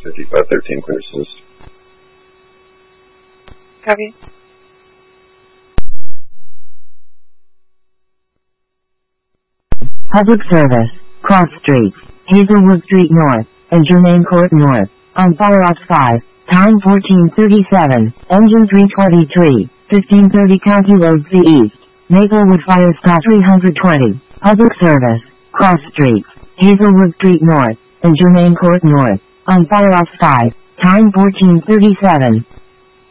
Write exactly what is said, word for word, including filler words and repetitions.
fifty-five thirteen, clear assist. Copy. Public service. Cross Street, Hazelwood Street North, and Germain Court North. On fire ops five. Time fourteen thirty-seven. Engine three twenty-three. fifteen thirty County Road C East. Maplewood Fire Stop three twenty. Public service. Cross Street, Hazelwood Street North, and Germain Court North. On fire ops five. Time fourteen thirty-seven.